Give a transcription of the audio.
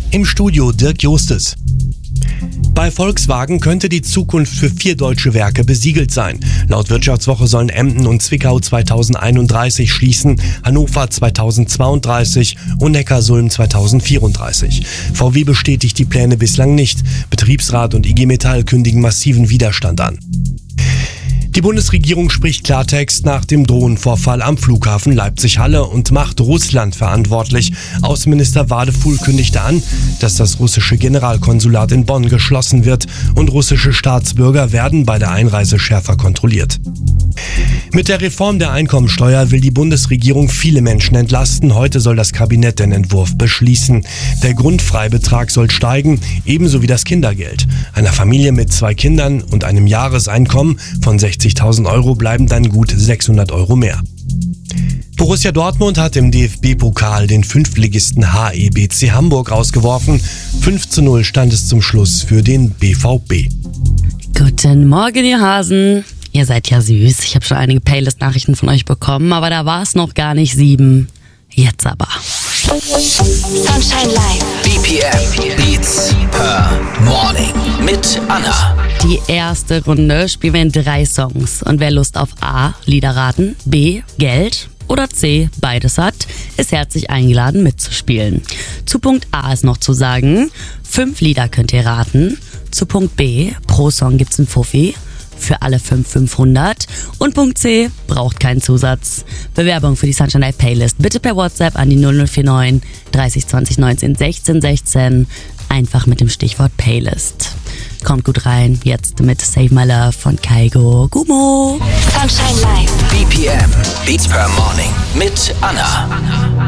Im Studio Dirk Justes. Bei Volkswagen könnte die Zukunft für 4 deutsche Werke besiegelt sein. Laut Wirtschaftswoche sollen Emden und Zwickau 2031 schließen, Hannover 2032 und Neckarsulm 2034. VW bestätigt die Pläne bislang nicht. Betriebsrat und IG Metall kündigen massiven Widerstand an. Die Bundesregierung spricht Klartext nach dem Drohnenvorfall am Flughafen Leipzig-Halle und macht Russland verantwortlich. Außenminister Wadefuhl kündigte an, dass das russische Generalkonsulat in Bonn geschlossen wird und russische Staatsbürger werden bei der Einreise schärfer kontrolliert. Mit der Reform der Einkommensteuer will die Bundesregierung viele Menschen entlasten. Heute soll das Kabinett den Entwurf beschließen. Der Grundfreibetrag soll steigen, ebenso wie das Kindergeld. Einer Familie mit 2 Kindern und einem Jahreseinkommen von 60.000 Euro bleiben dann gut 600 Euro mehr. Borussia Dortmund hat im DFB-Pokal den 5-Ligisten HEBC Hamburg rausgeworfen. 5:0 stand es zum Schluss für den BVB. Guten Morgen, ihr Hasen. Ihr seid ja süß. Ich habe schon einige Playlist-Nachrichten von euch bekommen, aber da war es noch gar nicht 7. Jetzt aber. Sunshine Live. BPM Beats per Morning mit Anna. Die erste Runde spielen wir in 3 Songs. Und wer Lust auf A, Lieder raten, B, Geld oder C, beides hat, ist herzlich eingeladen mitzuspielen. Zu Punkt A ist noch zu sagen, 5 Lieder könnt ihr raten. Zu Punkt B, pro Song gibt's einen Fuffi. Für alle 500. Und Punkt C, braucht keinen Zusatz. Bewerbung für die Sunshine Live Playlist bitte per WhatsApp an die 0049 30 20 19 16 16. Einfach mit dem Stichwort Playlist. Kommt gut rein, jetzt mit Save My Love von Kygo Gumo. Sunshine Live. BPM Beats per Morning mit Anna.